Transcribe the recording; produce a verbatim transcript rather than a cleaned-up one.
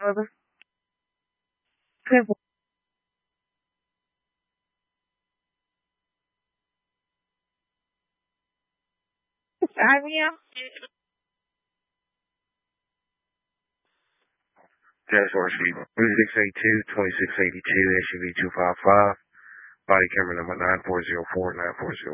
brother. Simple. I mean, Dash R C three six eight two, two six eight two, S U V two five five, body camera number nine four zero four nine four zero.